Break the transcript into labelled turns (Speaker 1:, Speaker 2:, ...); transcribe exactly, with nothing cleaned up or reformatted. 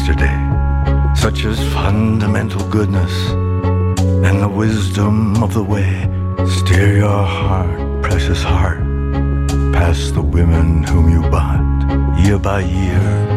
Speaker 1: yesterday, such as fundamental goodness and the wisdom of the way. Steer your heart, precious heart, past the women whom you bought year by year.